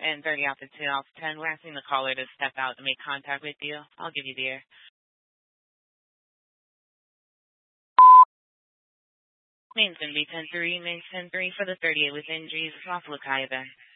and 30 out of 2 out of 10. We're asking the caller to step out to make contact with you. I'll give you the air. Maine's going to be 10-3. Maine's 10-3 for the 38 with injuries. Off Lakaiba.